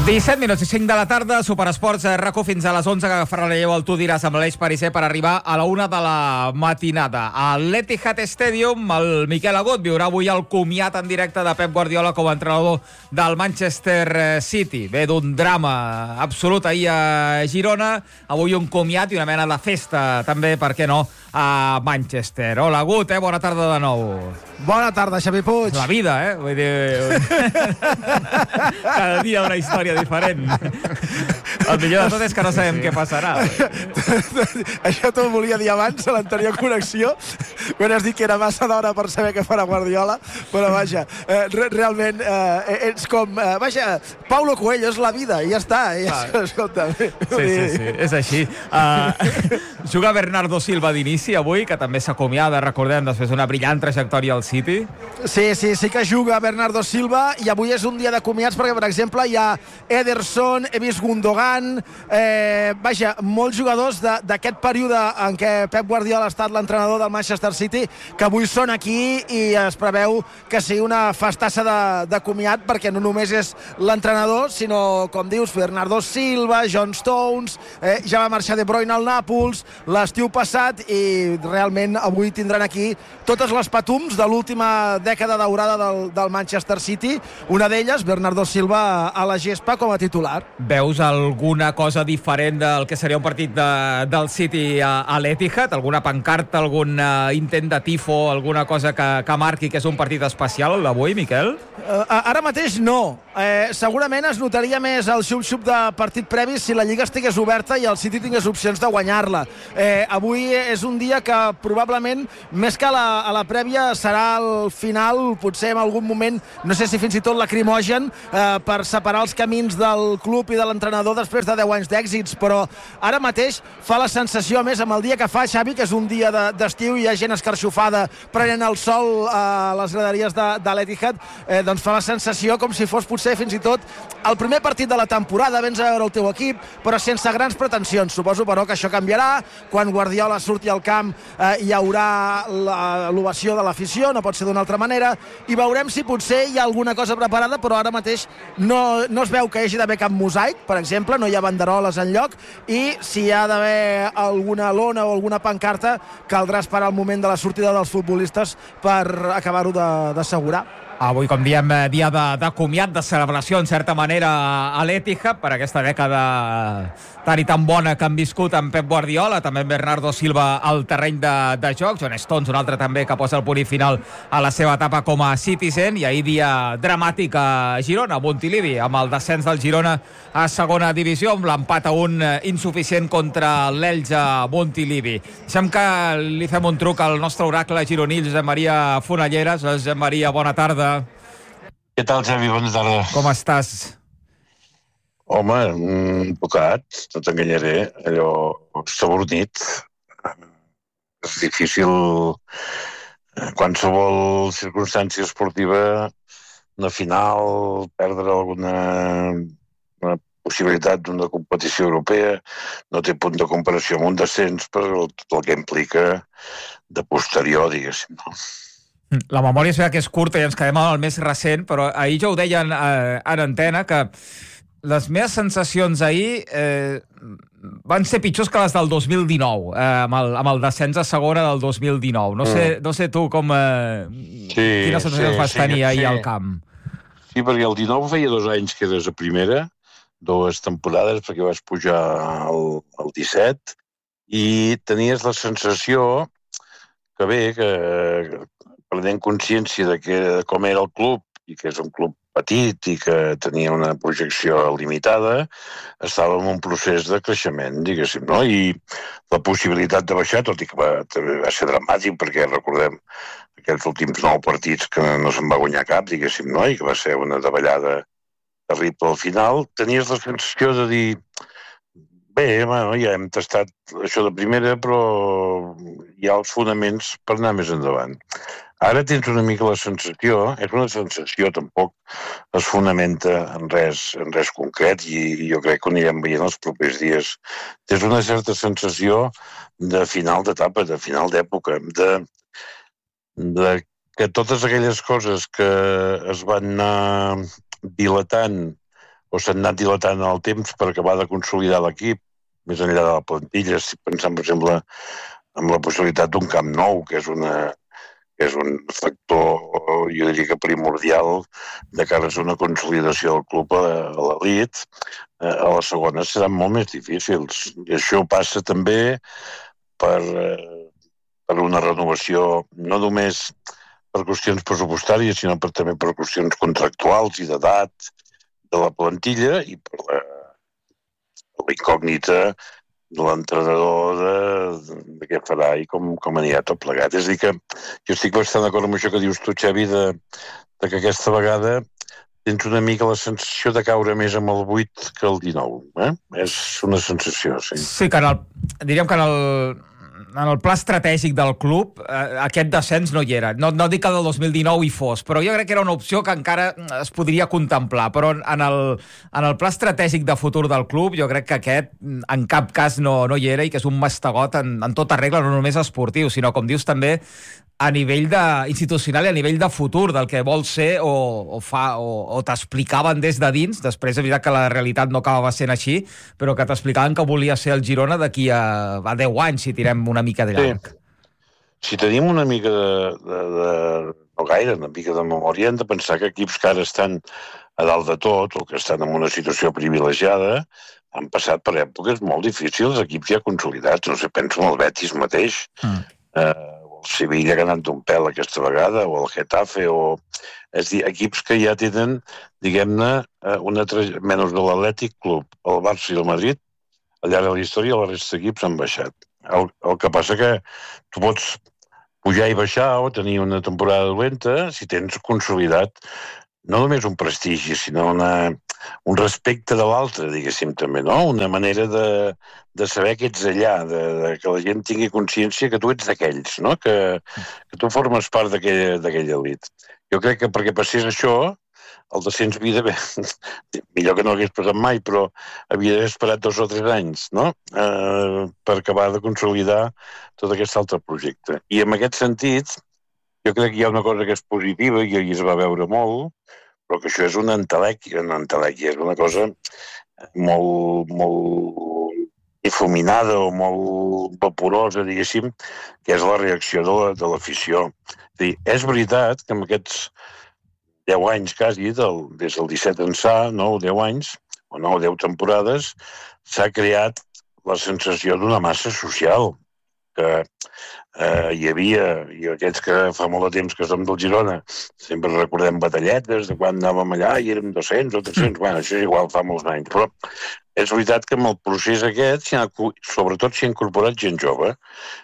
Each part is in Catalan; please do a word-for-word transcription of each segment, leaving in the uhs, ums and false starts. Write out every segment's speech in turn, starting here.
disset minuts i cinc de la tarda, Superesports RAC u fins a les onze, que agafarà la lleu el Tu diràs amb l'Aleix Pariser per arribar a la una de la matinada. A l'Etihad Stadium, el Miquel Agut viurà avui el comiat en directe de Pep Guardiola com a entrenador del Manchester City. Ve d'un drama absolut ahir a Girona, avui un comiat i una mena de festa, també, per què no, a Manchester. Hola, Agut, eh? Bona tarda de nou. Bona tarda, Xavi Puig. La vida, eh? Vull dir... Cada dia una història diferent. El millor de tot és que no sabem sí. què passarà. Això t'ho volia dir abans, a l'anterior connexió, quan has dit que era massa d'hora per saber què farà Guardiola, però vaja, eh, realment eh, ets com... Eh, vaja, Paulo Coelho, és la vida, i ja està. I ja, ah. Escolta, sí, sí, sí, és així. Uh, juga Bernardo Silva d'inici avui, que també s'acomiada, recordem, després d'una brillant trajectòria al City. Sí, sí, sí que juga Bernardo Silva, i avui és un dia de comiats perquè, per exemple, hi ha Ederson, he vist Gundogan, eh, vaja, molts jugadors d'aquest període en què Pep Guardiola ha estat l'entrenador del Manchester City, que avui són aquí i es preveu que sigui una festassa de, de comiat, perquè no només és l'entrenador, sinó, com dius, Bernardo Silva, John Stones, eh, ja va marxar De Bruyne al Nàpols l'estiu passat, i realment avui tindran aquí totes les patums de l'última dècada daurada del, del Manchester City, una d'elles, Bernardo Silva a la gespa com a titular. Veus alguna cosa diferent del que seria un partit de, del City a, a l'Etihad? Alguna pancarta, algun uh, intent de tifo, alguna cosa que, que marqui que és un partit especial, el d'avui, Miquel? Uh, ara mateix no. Eh, segurament es notaria més el xup-xup de partit previ si la Lliga estigués oberta i el City tingués opcions de guanyar-la. Eh, avui és un dia que probablement, més que a la, a la prèvia, serà el final, potser en algun moment, no sé si fins i tot lacrimogen, eh, per separar els camins del club i de l'entrenador després de deu anys d'èxits, però ara mateix fa la sensació, a més, amb el dia que fa, Xavi, que és un dia d'estiu i hi ha gent escarxofada prenent el sol a les graderies de, de l'Etihad, eh, doncs fa la sensació com si fos potser fins i tot el primer partit de la temporada, vens a veure el teu equip, però sense grans pretensions. Suposo, però, que això canviarà. Quan Guardiola surti al camp eh, hi haurà l'ovació de l'afició, no pot ser d'una altra manera, i veurem si potser hi ha alguna cosa preparada, però ara mateix no, no es veu que hi hagi d'haver cap mosaic, per exemple, no hi ha banderoles enlloc, i si hi ha d'haver alguna lona o alguna pancarta, caldrà esperar el moment de la sortida dels futbolistes per acabar-ho d'assegurar. Avui, com diem, dia de, de comiat, de celebració, en certa manera, a l'Etihad, per aquesta dècada tan i tan bona que han viscut amb Pep Guardiola, també Bernardo Silva al terreny de, de joc, John Stones, un altre també que posa el punt i final a la seva etapa com a Citizen, i ahir dia dramàtic a Girona, a Montilivi, amb el descens del Girona a segona divisió, amb l'empat a un insuficient contra l'Elx a Montilivi. Deixem que li fem un truc al nostre oracle gironí, Josep Maria Fonalleres. Josep Maria, bona tarda. Què tal, Xavi? Bona tarda. Com estàs? Home, un pocat, no t'enganyaré, allò sabornit. És difícil, qualsevol circumstància esportiva, una final, perdre alguna una possibilitat d'una competició europea, no té punt de comparació amb un descens per tot el que implica de posterior, diguéssim, no? La memòria és que és curta i ens quedem amb el més recent, però ahir ja ho deien eh, en antena, que les meves sensacions ahir eh, van ser pitjors que les del dos mil dinou, eh, amb, el, amb el descens a segona del dos mil dinou. No sé, no sé tu com... Eh, sí, quines sensacions sí, vas tenir sí, ahir sí. al camp. Sí, perquè el dinou feia dos anys que eres a primera, dues temporades, perquè vas pujar al, al disset, i tenies la sensació que bé, que prenent consciència de, que, de com era el club, i que és un club petit i que tenia una projecció limitada, estava en un procés de creixement, diguéssim, no? I la possibilitat de baixar, tot i que va, va ser dramàtic, perquè recordem aquests últims nou partits que no se'n va guanyar cap, diguéssim, no? I que va ser una davallada terrible al final, tenies la sensació de dir bé, bueno, ja hem tastat això de primera, però hi ha els fonaments per anar més endavant. Ara tens una mica la sensació, és una sensació, tampoc es fonamenta en res, en res concret, i jo crec que ho anirem veient els propers dies. Tens una certa sensació de final d'etapa, de final d'època, de, de que totes aquelles coses que es van anar dilatant o s'han anat dilatant en el temps per acabar de consolidar l'equip, més enllà de la plantilla, estic pensant, per exemple, en la possibilitat d'un camp nou, que és una que és un factor, jo diria que primordial, de cara a una consolidació del club a l'elit. A la segona seran molt més difícils. I això passa també per, per una renovació, no només per qüestions pressupostàries, sinó per, també per qüestions contractuals i d'edat de la plantilla i per la, la incògnita de l'entrenador de, de què farà i com, com anirà tot plegat. És a dir que jo estic bastant d'acord amb això que dius tu, Xavi, de, de que aquesta vegada tens una mica la sensació de caure més amb el vuit que el dinou. Eh? És una sensació, sí. Sí, que en el, diríem que en el, en el pla estratègic del club eh, aquest descens no hi era. No, no dic que del dos mil dinou hi fos, però jo crec que era una opció que encara es podria contemplar. Però en el, en el pla estratègic de futur del club jo crec que aquest en cap cas no, no hi era i que és un mastegot en, en tota regla, no només esportiu, sinó, com dius, també a nivell de, institucional i a nivell de futur del que vol ser o, o, fa, o, o t'explicaven des de dins. Després és veritat que la realitat no acabava sent així, però que t'explicaven que volia ser el Girona d'aquí a, a deu anys, si tirem una mica de llarg. Sí. Si tenim una mica de, de, de... no gaire, una mica de memòria, hem de pensar que equips que ara estan a dalt de tot o que estan en una situació privilegiada han passat per èpoques molt difícils, equips ja consolidats. No sé, penso en el Betis mateix, mm. eh, el Sevilla que ha anat d'un pèl aquesta vegada, o el Getafe, o... És dir, equips que ja tenen, diguem-ne, una tra... menys de l'Atlètic Club, el Barça i el Madrid, al llarg de la història la resta d'equips han baixat. El, el que passa que tu pots pujar i baixar o tenir una temporada dolenta si tens consolidat no només un prestigi, sinó una, un respecte de l'altre, diguéssim, també, no? Una manera de, de saber que ets allà, de, de que la gent tingui consciència que tu ets d'aquells, no? Que, que tu formes part d'aquell elit. Jo crec que perquè passés això, el descens havia d'haver, millor que no hagués passat mai, però havia d'haver esperat dos o tres anys, no? Eh, per acabar de consolidar tot aquest altre projecte. I en aquest sentit, jo crec que hi ha una cosa que és positiva i ahir es va veure molt, però que això és una entelèquia, una entelèquia, és una cosa molt, molt difuminada o molt vaporosa, diguéssim, que és la reacció de l'afició. És dir, és veritat que en aquests deu anys quasi, del, des del disset ençà, nou o deu anys, o nou o deu temporades, s'ha creat la sensació d'una massa social, que eh, hi havia, i aquests que fa molt de temps que som del Girona, sempre recordem batalletes de quan anàvem allà i érem dos-cents o tres-cents, bueno, això és igual, fa molts anys, però és veritat que amb el procés aquest, sobretot s'hi ha incorporat gent jove.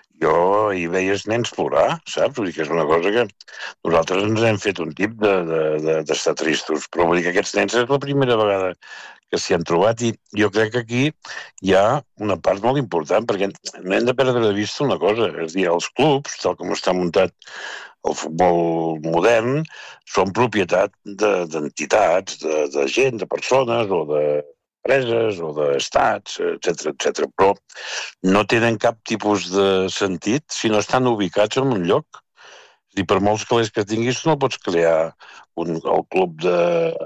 Jo hi veies nens plorar, saps? Vull dir que és una cosa que nosaltres ens hem fet un tip d'estar de, de, de tristos, però vull dir que aquests nens és la primera vegada que s'hi han trobat i jo crec que aquí hi ha una part molt important perquè no hem de perdre de vista una cosa, és dir, els clubs, tal com està muntat el futbol modern, són propietat d'entitats, de, de, de gent, de persones o de empreses o d'estats, etcètera, etcètera, però no tenen cap tipus de sentit si no estan ubicats en un lloc. I per molts calés que tinguis, no pots crear un, el club de,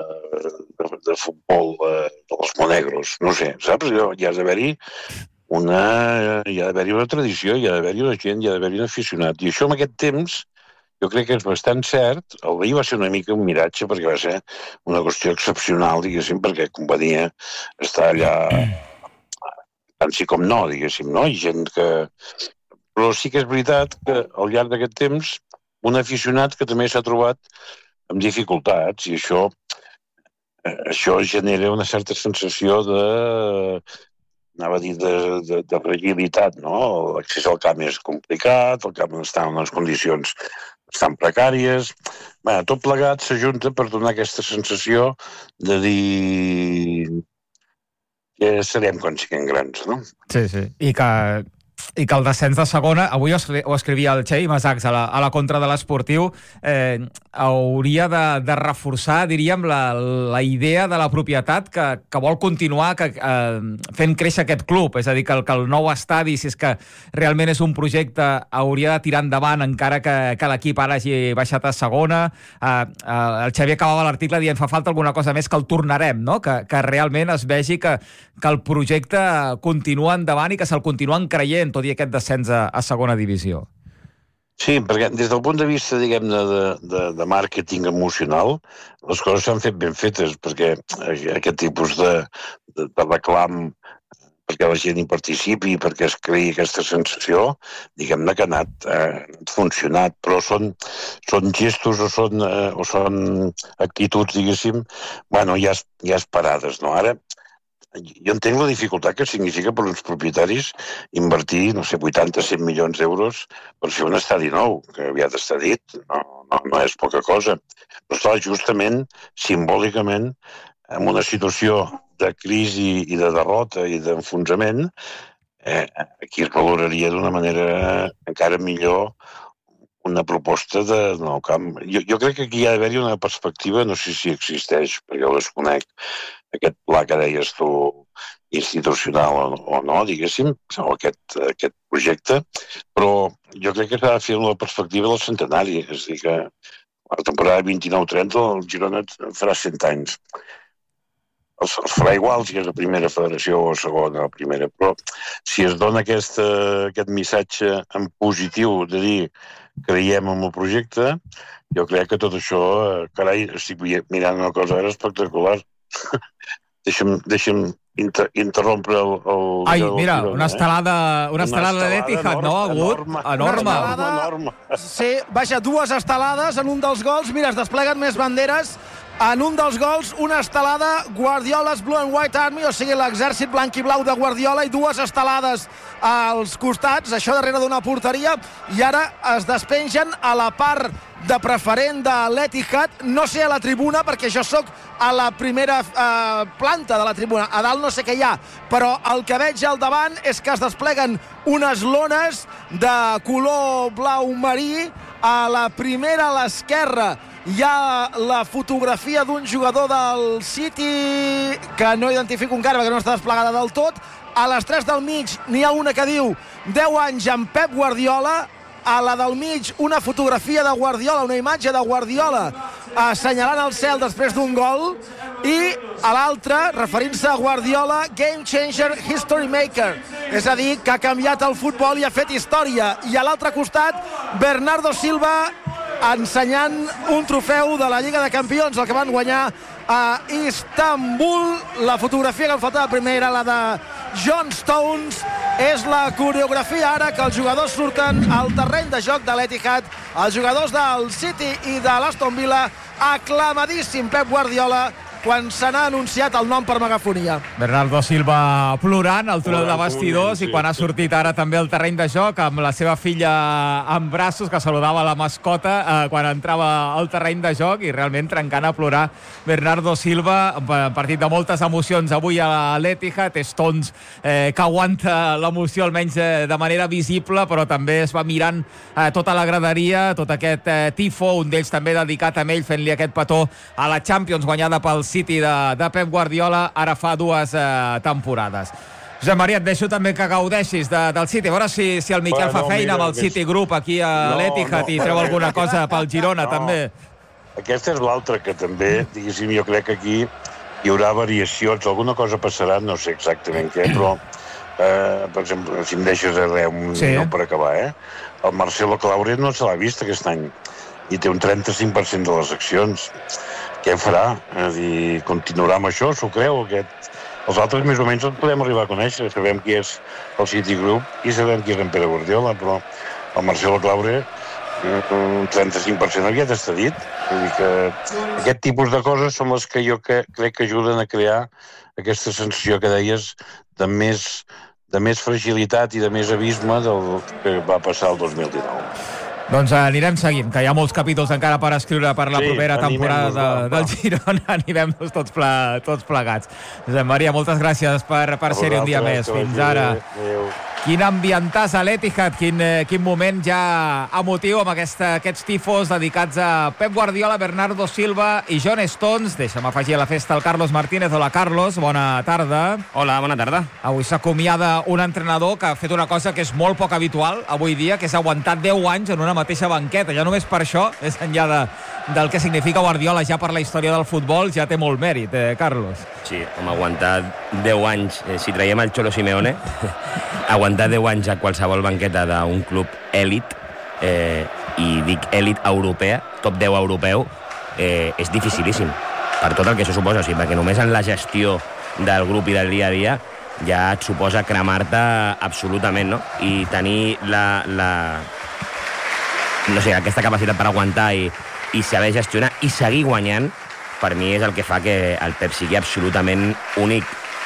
de, de futbol de, dels Monegros, no sé, saps? Hi ha d'haver-hi una, hi ha d'haver-hi una tradició, hi ha d'haver-hi una gent, hi ha d'haver-hi un aficionat. I això en aquest temps jo crec que és bastant cert. El d'ahir va ser una mica un miratge perquè va ser una qüestió excepcional, diguéssim, perquè convenia estar allà tant sí com no, diguéssim, no? I gent que... Però sí que és veritat que al llarg d'aquest temps un aficionat que també s'ha trobat amb dificultats i això, això genera una certa sensació de, anava a dir, de, de, de fragilitat, no? L'accés al camp és complicat, el camp està en unes condicions bastant precàries. Bé, tot plegat s'ajunta per donar aquesta sensació de dir que serem quan siguem grans, no? Sí, sí. I que i que el descens de segona, avui ho escrivia el Xavi Masacs a la, a la contra de l'Esportiu, eh, hauria de, de reforçar, diríem, la, la idea de la propietat que, que vol continuar que, eh, fent créixer aquest club. És a dir, que el, que el nou estadi, si és que realment és un projecte, hauria de tirar endavant encara que, que l'equip ara hagi baixat a segona. Eh, eh, el Xavi acabava l'article dient fa falta alguna cosa més que el tornarem, no? Que, que realment es vegi que, que el projecte continua endavant i que se'l continuen creient, tot i aquest descens a, a segona divisió. Sí, perquè des del punt de vista, diguem-ne, de, de, de màrqueting emocional, les coses s'han fet ben fetes, perquè aquest tipus de, de, de reclam, perquè la gent hi participi, perquè es creï aquesta sensació, diguem-ne que ha anat, eh, funcionat, però són, són gestos o són, eh, o són actituds, diguéssim, bueno, ja, ja esperades, no? Ara, jo entenc la dificultat que significa per uns propietaris invertir, no sé, vuitanta a cent milions d'euros per fer un estadi nou, que aviat està dit, no, no, no és poca cosa. Però està justament, simbòlicament, en una situació de crisi i de derrota i d'enfonsament, eh, aquí es valoraria d'una manera encara millor una proposta de nou camp. Jo, jo crec que aquí hi ha d'haver-hi una perspectiva, no sé si existeix, perquè jo desconec, aquest pla que deies tu institucional o, o no, diguéssim, o aquest, aquest projecte, però jo crec que s'ha de fer una perspectiva del centenari, és a dir que la temporada vint-i-nou trenta el Girona farà cent anys. Els, els farà igual si és la primera federació o segona o primera, però si es dona aquesta, aquest missatge en positiu de dir creiem en el projecte, jo crec que tot això, carai, estic mirant una cosa ara espectacular. deixa'm, deixa'm inter interrompre el... el Ai, el mira, Girona, una estelada, eh? una estelada de l'Etihad, no, ha hagut? Enorme, enorme. enorme, enorme. Sí, vaja, dues estelades en un dels gols. Mira, es despleguen més banderes. En un dels gols, una estelada Guardiola's Blue and White Army, o sigui, l'exèrcit blanc i blau de Guardiola, i dues estelades als costats, això darrere d'una porteria, i ara es despengen a la part de preferent de l'Etihad, no sé a la tribuna, perquè jo sóc a la primera eh, planta de la tribuna, a dalt no sé què hi ha, però el que veig al davant és que es despleguen unes lones de color blau marí. A la primera, a l'esquerra, hi ha la fotografia d'un jugador del City que no identifico encara perquè no està desplegada del tot. A les tres del mig n'hi ha una que diu deu anys amb Pep Guardiola. A la del mig una fotografia de Guardiola, una imatge de Guardiola assenyalant el cel després d'un gol, i a l'altra, referint-se a Guardiola, Game Changer, History Maker, és a dir, que ha canviat el futbol i ha fet història. I a l'altre costat, Bernardo Silva ensenyant un trofeu de la Lliga de Campions, el que van guanyar a Istanbul. La fotografia que em faltava primer era la de John Stones. És la coreografia ara que els jugadors surten al terreny de joc de l'Etihad, els jugadors del City i de l'Aston Villa. Aclamadíssim Pep Guardiola quan se n'ha anunciat el nom per megafonia. Bernardo Silva plorant al túnel de vestidors, i quan ha sortit ara també al terreny de joc amb la seva filla en braços, que saludava la mascota eh, quan entrava al terreny de joc, i realment trencant a plorar Bernardo Silva. Partit de moltes emocions avui a l'Etihad. Stones eh, que aguanta l'emoció almenys eh, de manera visible, però també es va mirant eh, tota la graderia, tot aquest eh, tifo, un d'ells també dedicat a ell, fent-li aquest petó a la Champions guanyada pel City de, de Pep Guardiola ara fa dues eh, temporades. Josep Maria, et deixo també que gaudeixis de, del City. A veure si, si el Miquel bueno, fa feina mira, amb el City Group aquí a no, l'Etihad no, i treu alguna cosa pel Girona, no. També. Aquesta és l'altra, que també, diguéssim, jo crec que aquí hi haurà variacions, alguna cosa passarà, no sé exactament què, però, eh, per exemple, si em deixes a res un sí. minut per acabar, eh? El Marcelo Claure no se l'ha vist aquest any, i té un trenta-cinc per cent de les accions. Què farà? És a dir, continuarà amb això? S'ho creu? Aquest... Els altres més o menys els podem arribar a conèixer. Sabem qui és el City Group i sabem qui és en Pere Guardiola, però el Marcelo Claure un trenta-cinc per cent aviat està dit. Vull dir que aquest tipus de coses són les que jo que, crec que ajuden a crear aquesta sensació que deies de més, de més fragilitat i de més abisme del que va passar el dos mil dinou. Doncs anirem seguint, que hi ha molts capítols encara per escriure per la sí, propera temporada de, va, del Girona. Animem-nos tots, ple, tots plegats. Josep Maria, moltes gràcies per, per ser-hi un dia més. Fins ara. Adéu. Quin ambientàs a l'Etihad, quin, quin moment ja emotiu amb aquesta, aquests tifos dedicats a Pep Guardiola, Bernardo Silva i John Stones. Deixa'm afegir a la festa el Carlos Martínez. Hola, Carlos, bona tarda. Hola, bona tarda. Avui s'acomiada un entrenador que ha fet una cosa que és molt poc habitual avui dia, que és aguantar deu anys en una mateixa banqueta. Ja només per això, més enllà de, del que significa Guardiola ja per la història del futbol, ja té molt mèrit, eh, Carlos. Sí, home, aguantar deu anys, eh, si traiem el Cholo Simeone, aguantar deu anys a qualsevol banqueta d'un club èlit, eh, i dic èlit europea, top deu europeu, eh, és dificilíssim, per tot el que això suposa, o sigui, perquè només en la gestió del grup i del dia a dia ja et suposa cremar-te absolutament, no? I tenir la, la no sé, aquesta capacitat per aguantar i, i saber gestionar i seguir guanyant, per mi és el que fa que el Pep sigui absolutament únic.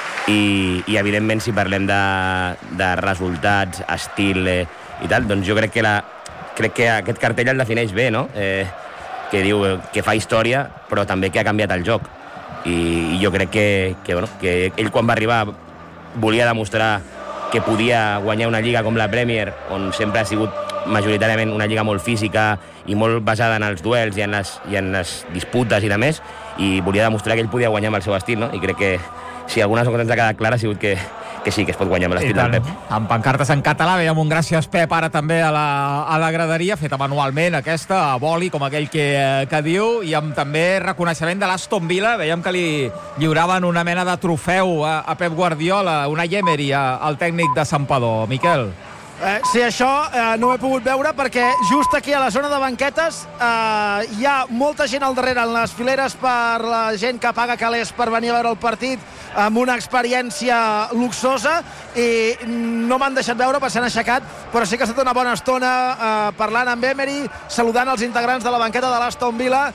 I, i evidentment, si parlem de, de resultats, estil eh, i tal, doncs jo crec que, la, crec que aquest cartell el defineix bé, no? Eh, que diu que fa història, però també que ha canviat el joc. I, i jo crec que, que, bueno, que ell, quan va arribar, volia demostrar que podia guanyar una lliga com la Premier, on sempre ha sigut majoritàriament una lliga molt física i molt basada en els duels i en les, i en les disputes i de més, i volia demostrar que ell podia guanyar amb el seu estil, no? I crec que si algunes coses ens ha quedat clara ha sigut que, que sí, que es pot guanyar amb l'estil del Pep. Amb pancartes en català, veiem un gràcies Pep ara també a la, a la graderia, feta manualment aquesta, a boli, com aquell que, que diu, i amb també reconeixement de l'Aston Villa, veiem que li lliuraven una mena de trofeu a, a Pep Guardiola, una Emery, al tècnic de Santpedor. Miquel? Eh, sí, això eh, no ho he pogut veure perquè just aquí a la zona de banquetes eh, hi ha molta gent al darrere en les fileres per la gent que paga calés per venir a veure el partit amb una experiència luxosa, i no m'han deixat veure perquè s'han aixecat, però sí que ha estat una bona estona eh, parlant amb Emery, saludant els integrants de la banqueta de l'Aston Villa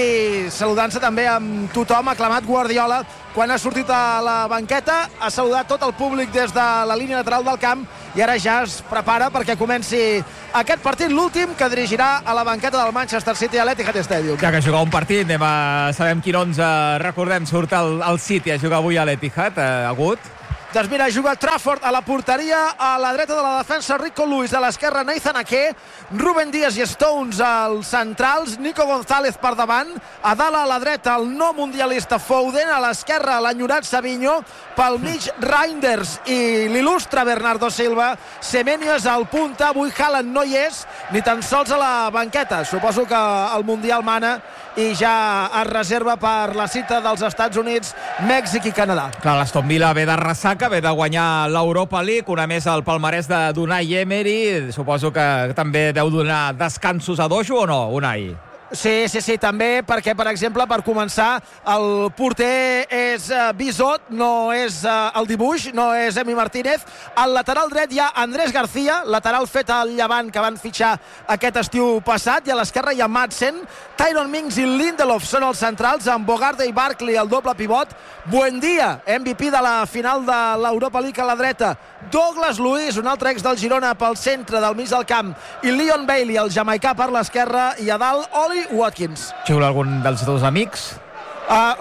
i saludant-se també amb tothom. Aclamat Guardiola quan ha sortit a la banqueta, ha saludat tot el públic des de la línia lateral del camp i ara ja es prepara perquè comenci aquest partit, l'últim que dirigirà a la banqueta del Manchester City a l'Etihad Stadium. Ja que jugar un partit, anem a... sabem quin onze, recordem, surt el, el City a jugar avui a l'Etihad, eh, Agut? Doncs mira, juga Trafford a la porteria, a la dreta de la defensa Rico Lewis, a l'esquerra Nathan Ake, Ruben Díaz i Stones als centrals, Nico González per davant, a dalt a la dreta el no mundialista Foden, a l'esquerra l'enyorat Savinho, pel mig Reinders i l'il·lustre Bernardo Silva, Semenyo és al punta, avui Haaland no hi és, ni tan sols a la banqueta, suposo que el Mundial mana i ja es reserva per la cita dels Estats Units, Mèxic i Canadà. Clar, l'Aston Villa ve de ressaca, ve de guanyar l'Europa League, una més al palmarès de d'Unai Emery. Suposo que també deu donar descansos a Dojo o no, Unai? Sí, sí, sí, també, perquè, per exemple, per començar, el porter és uh, Bizot, no és uh, el dibuix, no és Emi Martínez. Al lateral dret hi ha Andrés García, lateral fet al Llevant, que van fitxar aquest estiu passat, i a l'esquerra hi ha Madsen, Tyrone Mings i Lindelof són els centrals, amb Bogarde i Barkley el doble pivot, Buendia, M V P de la final de l'Europa League a la dreta, Douglas Luiz, un altre ex del Girona pel centre del mig del camp, i Leon Bailey, el jamaicà, per l'esquerra, i a dalt Oli Watkins. Xiula algun dels teus amics? Uh,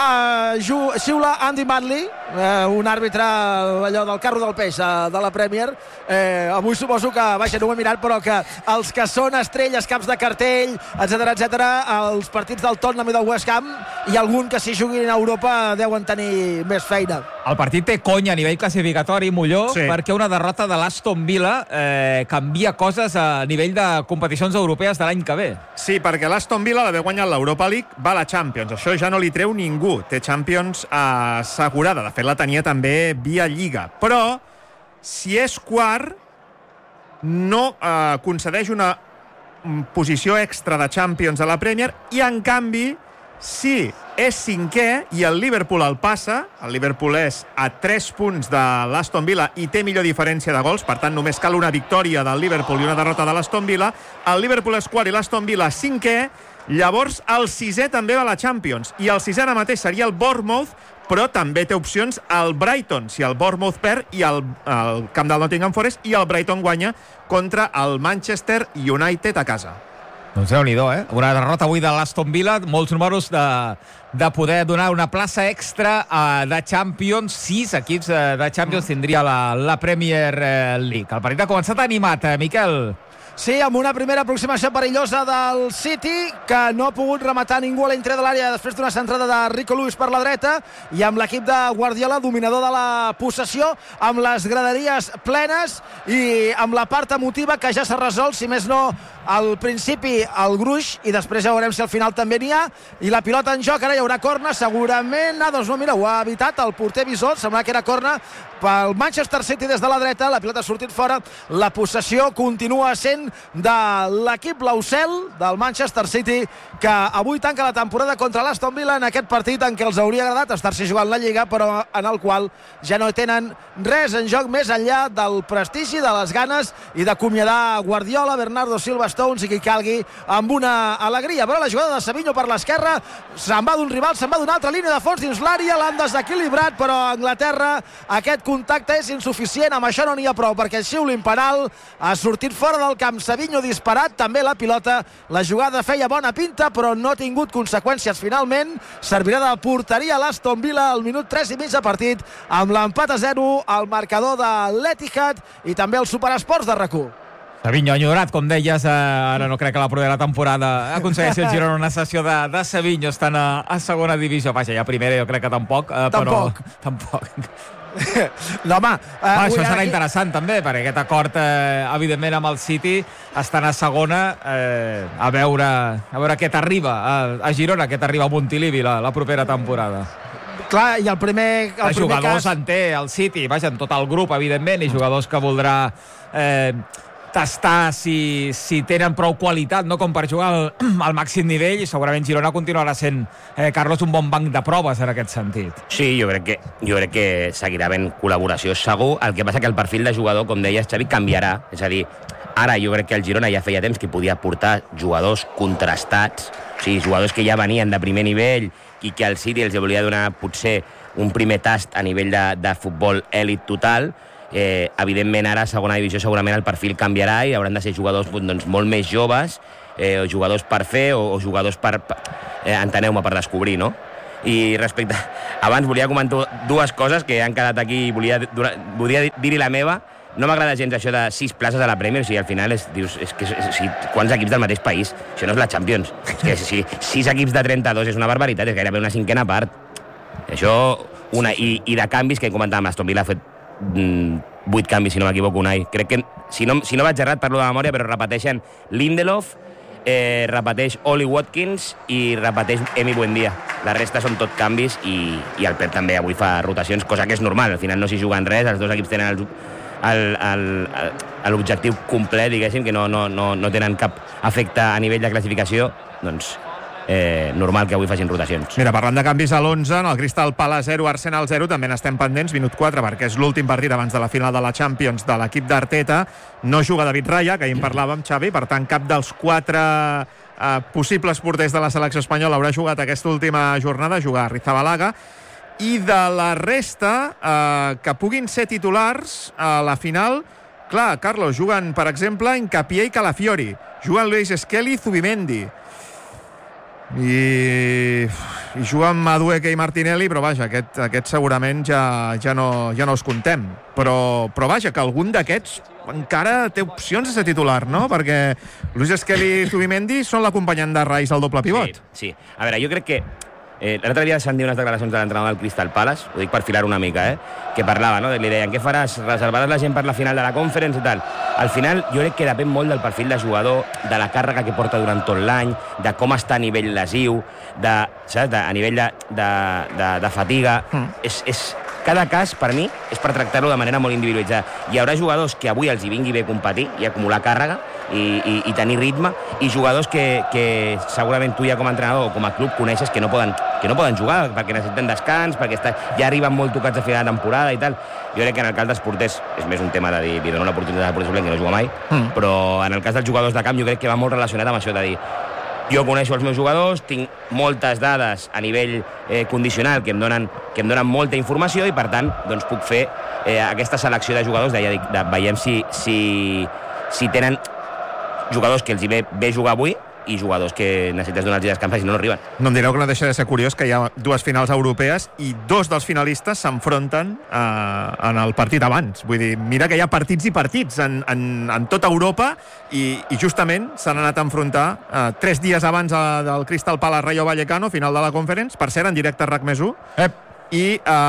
uh, xiula Andy Madley, uh, un àrbitre allò del carro del peix uh, de la Premier. Uh, avui suposo que, vaja, no ho he mirat, però que els que són estrelles, caps de cartell, etcètera, etcètera, els partits del Tottenham i del West Ham, i algun que si juguin a Europa deuen tenir més feina. El partit té conya a nivell classificatori, Molló, sí, perquè una derrota de l'Aston Villa eh, canvia coses a nivell de competicions europees de l'any que ve. Sí, perquè l'Aston Villa, d'haver guanyat l'Europa League, va a la Champions. Això ja no li treu ningú. Té Champions assegurada. De fet, la tenia també via Lliga. Però, si és quart, no eh, concedeix una posició extra de Champions a la Premier, i, en canvi, si és cinquè i el Liverpool el passa, el Liverpool és a tres punts de l'Aston Villa i té millor diferència de gols, per tant només cal una victòria del Liverpool i una derrota de l'Aston Villa, el Liverpool és quart i l'Aston Villa cinquè, llavors el sisè també va a la Champions, i el sisè ara mateix seria el Bournemouth, però també té opcions al Brighton, si el Bournemouth perd i el, el camp del Nottingham Forest, i el Brighton guanya contra el Manchester United a casa. Doncs Déu-n'hi-do, eh? Una derrota avui de l'Aston Villa, molts números de, de poder donar una plaça extra uh, de Champions. Sis equips uh, de Champions tindria la, la Premier League. El partit ha començat animat, eh, Miquel? Sí, amb una primera aproximació perillosa del City, que no ha pogut rematar ningú a l'interior de l'àrea després d'una centrada de Rico Lewis per la dreta, i amb l'equip de Guardiola, dominador de la possessió, amb les graderies plenes i amb la part emotiva que ja s'ha resolt, si més no al principi el gruix, i després ja veurem si al final també n'hi ha, i la pilota en joc, ara hi haurà corna, segurament, ah, doncs no, mira, ho ha evitat el porter visor, sembla que era corna pel Manchester City des de la dreta, la pilota ha sortit fora, la possessió continua sent de l'equip Lausel, del Manchester City, que avui tanca la temporada contra l'Aston Villa en aquest partit en què els hauria agradat estar-se jugant la Lliga, però en el qual ja no tenen res en joc més enllà del prestigi, de les ganes i d'acomiadar Guardiola, Bernardo Silva, Stones i qui calgui amb una alegria. Però la jugada de Savinho per l'esquerra, se'n va d'un rival, se'n va d'una altra línia de fons dins l'àrea, l'han desequilibrat, però a Anglaterra aquest contacte és insuficient, amb això no n'hi ha prou, perquè el xiulin penal ha sortit fora del camp. Savinho disparat, també la pilota, la jugada feia bona pinta, però no ha tingut conseqüències finalment. Servirà de porteria a l'Aston Villa al minut tres i mig de partit, amb l'empat a zero al marcador de l'Etihad i també el Superesports de RAC u. Savinho enyorat, com deies, eh, ara no crec que la propera temporada aconsegueixi el Girona una sessió de, de Savinho estant a, a segona divisió. Vaja, ja primera jo crec que tampoc, eh, tampoc. però... Tampoc. No, home... Eh, ah, això serà aquí... interessant també, perquè aquest acord, eh, evidentment, amb el City, estant a segona, eh, a veure a veure què t'arriba a, a Girona, què t'arriba a Montilivi la, la propera temporada. Clar, i el primer, el els primer jugadors cas... en té el City, vaja, en tot el grup, evidentment, i jugadors que voldrà eh, tastar si, si tenen prou qualitat, no, com per jugar al, al màxim nivell, i segurament Girona continuarà sent, eh, Carlos, un bon banc de proves en aquest sentit. Sí, jo crec que, jo crec que seguirà havent col·laboració segur. El que passa que el perfil de jugador, com deies, Xavi, canviarà. És a dir, ara jo crec que el Girona ja feia temps que podia portar jugadors contrastats, o sigui, jugadors que ja venien de primer nivell i que el City els volia donar potser un primer tast a nivell de, de futbol èlit total. Eh, evidentment ara a segona divisió segurament el perfil canviarà i hauran de ser jugadors doncs, molt més joves, eh, o jugadors per fer o, o jugadors per, per eh, enteneu-me, per descobrir, no? I respecte... Abans volia comentar dues coses que han quedat aquí i volia, volia dir-hi la meva. No m'agrada gens això de sis places a la Premier, o sigui, al final és, dius, és que és, és, quants equips del mateix país? Això no és la Champions. És que si sis equips de trenta-dos és una barbaritat, és gairebé una cinquena part. Això, una... I, i de canvis que comentàvem, l'Aston Villa ha fet vuit canvis, si no m'equivoco, Unai. Crec que, si no, si no vaig errat, parlo de memòria, però repeteixen Lindelof, eh, repeteix Oli Watkins i repeteix Emi Buendia. La resta són tot canvis i, i el Pep també avui fa rotacions, cosa que és normal. Al final no s'hi juguen res, els dos equips tenen el, el, el, el, l'objectiu complet, diguéssim, que no, no, no, no tenen cap efecte a nivell de classificació, doncs... Eh, normal que avui facin rotacions. Mira, parlant de canvis a l'onze, en el Crystal Palace zero, Arsenal zero, també n'estem pendents, minut quatre, perquè és l'últim partit abans de la final de la Champions de l'equip d'Arteta. No juga David Raya, que ahir en parlàvem, Xavi, per tant cap dels quatre eh, possibles porters de la selecció espanyola haurà jugat aquesta última jornada, jugar Rizabalaga, i de la resta eh, que puguin ser titulars a la final, clar, Carlos, juguen, per exemple, Hincapié i Calafiori, juguen Luis Skelly i Zubimendi, i, i juga amb Madueke i Martinelli, però vaja, aquest, aquest segurament ja, ja, no, ja no els contem, però, però vaja, que algun d'aquests encara té opcions de ser titular, no? Perquè Luis Skelly i Zubimendi són l'acompanyant de Rice al doble pivot. Sí, sí. A veure, jo crec que Eh, l'altre dia s'han dit unes declaracions de l'entrenador del Crystal Palace, ho dic per filar una mica, eh? Que parlava, no? Li deien, què faràs? Reservaràs la gent per la final de la Conference i tal. Al final, jo crec que depèn molt del perfil de jugador, de la càrrega que porta durant tot l'any, de com està a nivell lesiu, de, saps? De, a nivell de, de, de, de fatiga. Mm. És, és, cada cas, per mi, és per tractar-lo de manera molt individualitzada. Hi haurà jugadors que avui els hi vingui bé competir i acumular càrrega i, i, i tenir ritme, i jugadors que, que segurament tu ja com a entrenador o com a club coneixes que no poden, que no poden jugar perquè necessiten descans, perquè està, ja arriben molt tocats a final de temporada i tal. Jo crec que en el cas dels porters és més un tema de dir, li dono una oportunitat al porter suplent que no juga mai, mm. però en el cas dels jugadors de camp jo crec que va molt relacionat amb això de dir jo coneixo els meus jugadors, tinc moltes dades a nivell eh, condicional que em, donen, que em donen molta informació i, per tant, doncs, puc fer eh, aquesta selecció de jugadors, de, de, veiem si, si, si tenen jugadors que els hi ve bé jugar avui i jugadors que necessites donar-los descans i no, no arriben. No em direu que no deixa de ser curiós que hi ha dues finals europees i dos dels finalistes s'enfronten eh, en el partit abans. Vull dir, mira que hi ha partits i partits en, en, en tota Europa i, i justament s'han anat a enfrontar eh, tres dies abans a, del Crystal Palace Rayo Vallecano, final de la Conference, per cert, en directe a RAC més u. Ep. I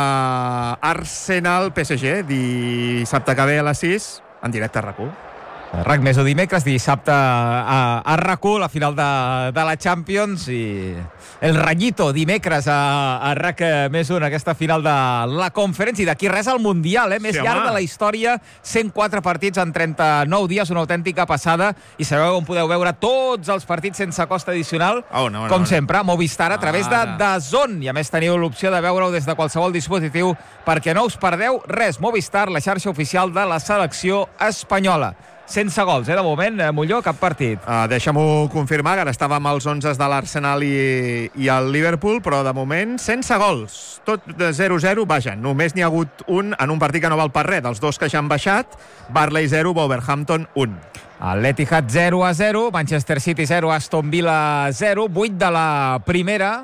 eh, Arsenal P S G, dissabte que ve a les sis, en directe a RAC u. RAC més o dimecres, dissabte a, a RAC u, la final de, de la Champions, i el Rayito dimecres a, a RAC més u en aquesta final de la Conference, i d'aquí res al Mundial, eh? més sí, llarg de la història, cent quatre partits en trenta-nou dies, una autèntica passada, i sabeu on podeu veure tots els partits sense cost addicional, oh, no, no, com no. sempre, Movistar, a través de DAZN, i a més teniu l'opció de veure-ho des de qualsevol dispositiu, perquè no us perdeu res. Movistar, la xarxa oficial de la selecció espanyola. Sense gols, eh, de moment, eh, Molló, cap partit. Uh, Deixa'm-ho confirmar, que ara estàvem als onze de l'Arsenal i, i el Liverpool, però de moment sense gols. Tot de zero zero, vaja, només n'hi ha hagut un en un partit que no val per res. Dels dos que ja han baixat, Burnley zero, Wolverhampton un. El Etihad zero a zero, Manchester City zero, Aston Villa zero, vuit de la primera.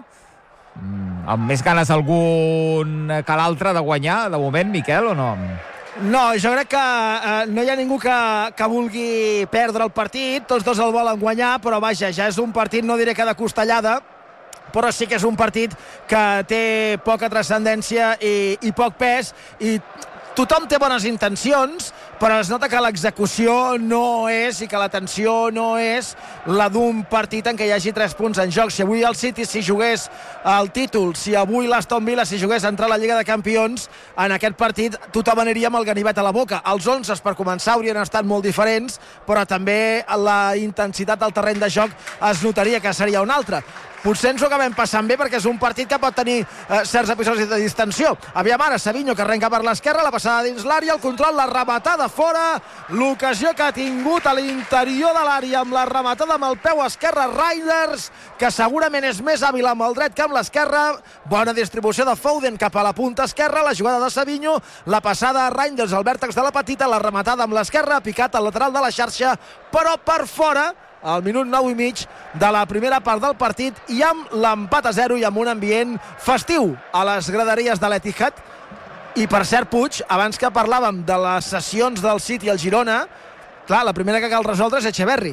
Mm, amb més ganes algun que l'altre de guanyar, de moment, Miquel, o no? No, jo crec que eh, no hi ha ningú que, que vulgui perdre el partit, tots dos el volen guanyar, però vaja, ja és un partit, no diré que de costellada, però sí que és un partit que té poca transcendència i, i poc pes, i tothom té bones intencions, però es nota que l'execució no és, i que la tensió no és la d'un partit en què hi hagi tres punts en joc. Si avui el City si jugués el títol, si avui l'Aston Villa si jugués a entrar a la Lliga de Campions, en aquest partit tothom aniria amb el ganivet a la boca. Els onze, per començar, haurien estat molt diferents, però també la intensitat del terreny de joc es notaria que seria una altra. Potser ens ho acabem passant bé perquè és un partit que pot tenir eh, certs episodis de distensió. Aviam ara, Savinho, que arrenca per l'esquerra, la passada dins l'àrea, el control, la rematada fora, l'ocasió que ha tingut a l'interior de l'àrea amb la rematada amb el peu esquerre Reinders, que segurament és més hàbil amb el dret que amb l'esquerra. Bona distribució de Foden cap a la punta esquerra, la jugada de Savinho, la passada a Reinders al vèrtex de la petita, la rematada amb l'esquerra, picat al lateral de la xarxa, però per fora, al minut nou i mig de la primera part del partit, i amb l'empat a zero i amb un ambient festiu a les graderies de l'Etihad. I per cert, Puig, abans que parlàvem de les sessions del City al Girona, clar, la primera que cal resoldre és Echeverri.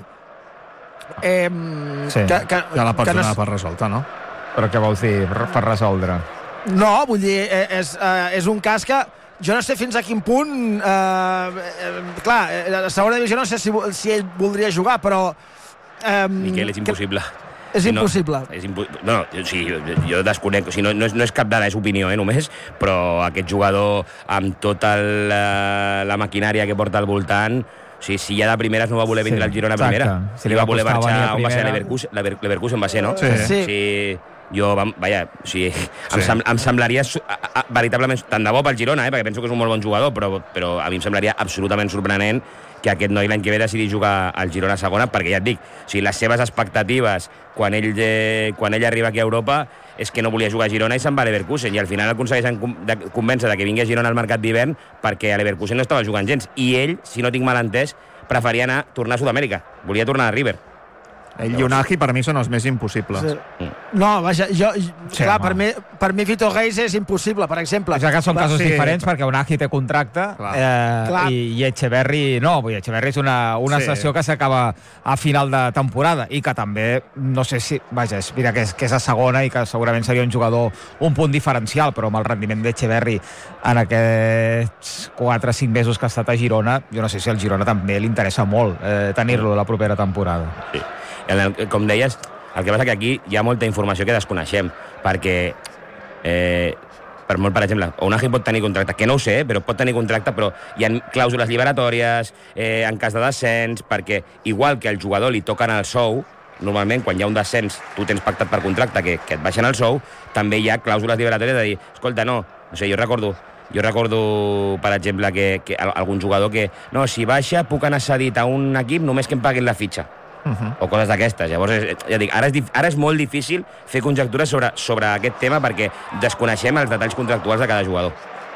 Eh, sí, que, que, ja la pots no donar és... per resolta, no? Però què vols dir, per resoldre? No, vull dir, és, és un cas que jo no sé fins a quin punt eh, eh, clar, a segona divisió no sé si, si ell voldria jugar, però eh, Miquel, és impossible. És si impossible. No, és impo... no, no, o sigui, jo, jo desconec, o sigui, no, no, és, no és cap dada, és opinió, eh, només, però aquest jugador amb tota la, la maquinària que porta al voltant, o sigui, si ja de primeres no va voler vindre sí, al Girona a primera, si li va voler marxar, on va ser Leverkusen, Leverkusen va ser, no? Sí. sí. sí. Jo, vaja, o sigui, sí. em, sem em semblaria a, a, veritablement, tant de bo pel Girona, eh, perquè penso que és un molt bon jugador, però, però a mi em semblaria absolutament sorprenent que aquest noi l'any que ve decidi jugar al Girona segona, perquè ja et dic, o sigui, les seves expectatives quan ell, eh, quan ell arriba aquí a Europa és que no volia jugar a Girona i se'n va a Leverkusen, i al final aconsegueixen convèncer de que vingui a Girona al mercat d'hivern perquè a Leverkusen no estava jugant gens, i ell, si no tinc mal entès, preferia anar, tornar a Sud-amèrica, volia tornar a River. Ell i Unagi per mi són els més impossibles. Sí. No, vaja, jo, sí, clar, per mi, per mi Vito Geis és impossible, per exemple. Ja que són casos sí, diferents, perquè Unagi té contracte eh, i, i Echeverri no, vull dir, Echeverri és una, una sí. sessió que s'acaba a final de temporada i que també, no sé si, vaja, és, mira que és, que és a segona i que segurament seria un jugador un punt diferencial, però amb el rendiment d'Echeverri en aquests quatre o cinc mesos que ha estat a Girona, jo no sé si al Girona també li interessa molt eh, tenir-lo la propera temporada. Sí. Com deies, el que passa que aquí hi ha molta informació que desconeixem, perquè eh, per molt, per exemple, Unagi pot tenir contracte, que no ho sé, però pot tenir contracte, però hi ha clàusules liberatòries eh, en cas de descens, perquè igual que al jugador li toquen el sou, normalment quan hi ha un descens tu tens pactat per contracte que, que et baixen el sou, també hi ha clàusules liberatòries de dir, escolta, no, no sé, jo recordo jo recordo, per exemple, que, que algun jugador que, no, si baixa puc anar cedit a un equip només que em paguin la fitxa. Uh-huh. O coses d'aquestes. Llavors, és, ja dic, ara és, ara és molt difícil fer conjectures sobre, sobre aquest tema perquè desconeixem els detalls contractuals de cada jugador.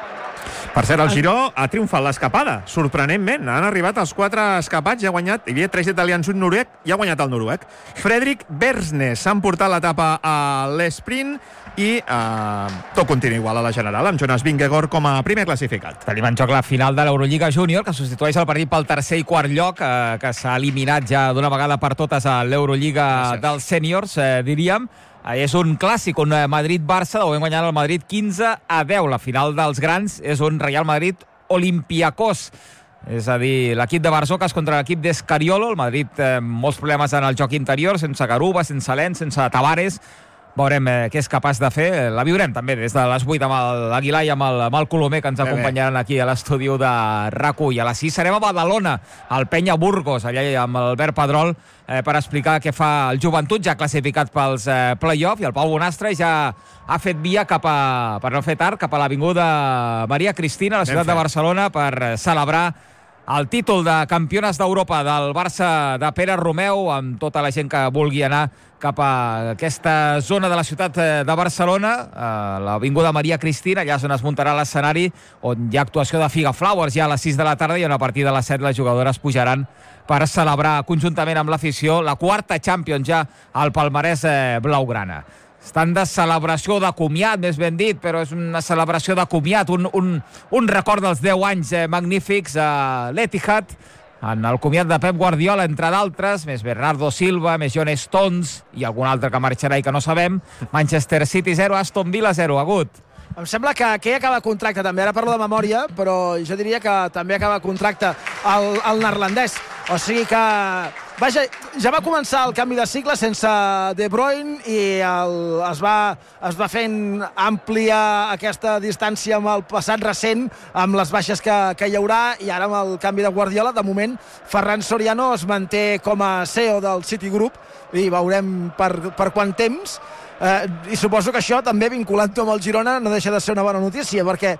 Per cert, el Giró ha triomfat l'escapada, sorprenentment. Han arribat els quatre escapats i ha guanyat, hi havia tres italians, un noruec, i ha guanyat el noruec. Fredrik Bersnes s'ha emportat l'etapa a l'esprint i eh, tot continua igual a la general, amb Jonas Vingegaard com a primer classificat. Tenim en joc la final de l'Eurolliga Júnior, que substitueix el partit pel tercer i quart lloc, eh, que s'ha eliminat ja d'una vegada per totes a l'Eurolliga dels sèniors, eh, diríem. És un clàssic, un Madrid-Barça, ho vam guanyar el Madrid quinze a deu. La final dels grans és un Real Madrid-Olympiacos. És a dir, l'equip de Barsocas contra l'equip d'Escariolo. El Madrid eh, molts problemes en el joc interior, sense Garuba, sense Lens, sense Tavares. Veurem eh, què és capaç de fer. La viurem també des de les vuit amb l'Aguilar i amb el, amb el Colomer, que ens acompanyaran aquí a l'estudi de RAC u. I a les sis serem a Badalona, al Penya Burgos, allà amb l'Albert Pedrol, eh, per explicar què fa el Joventut, ja classificat pels eh, play-off, i el Pau Bonastre ja ha fet via cap a, per no fer tard, cap a l'avinguda Maria Cristina, a la ciutat de Barcelona, per celebrar el títol de campiones d'Europa del Barça de Pere Romeu, amb tota la gent que vulgui anar cap a aquesta zona de la ciutat de Barcelona, a l'avinguda Maria Cristina, allà és on es muntarà l'escenari, on hi ha actuació de Figa Flowers ja a les sis de la tarda, i on a partir de les set les jugadores pujaran per celebrar conjuntament amb l'afició la quarta Champions ja al palmarès eh, blaugrana. Estan de celebració de comiat, més ben dit, però és una celebració de comiat, un, un, un record dels deu anys eh, magnífics a l'Etihad, en el comiat de Pep Guardiola, entre d'altres, més Bernardo Silva, més John Stones i algun altre que marxarà i que no sabem. Manchester City zero, Aston Villa zero. Agut. Em sembla que, que ja acaba contracte també, ara parlo de memòria, però jo diria que també acaba contracte el, el neerlandès. O sigui que, vaja, ja va començar el canvi de cicle sense De Bruyne i el, es, va, es va fent àmplia aquesta distància amb el passat recent, amb les baixes que, que hi haurà, i ara amb el canvi de Guardiola, de moment, Ferran Soriano es manté com a C E O del Citigroup i veurem per, per quant temps. Eh, i suposo que això també, vinculant-ho amb el Girona, no deixa de ser una bona notícia, perquè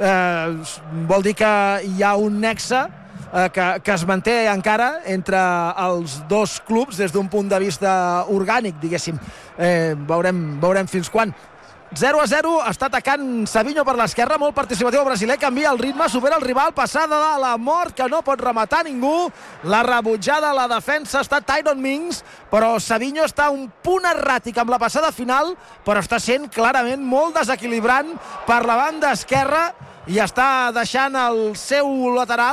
eh, vol dir que hi ha un nexe eh, que, que es manté encara entre els dos clubs des d'un punt de vista orgànic, diguéssim. Eh, veurem, veurem fins quan. zero a zero, està atacant Savinho per l'esquerra, molt participatiu el brasiler, canvia el ritme, supera el rival, passada de la mort, que no pot rematar ningú, la rebutjada a la defensa està Tyrone Mings, però Savinho està un punt erràtic amb la passada final, però està sent clarament molt desequilibrant per la banda esquerra i està deixant el seu lateral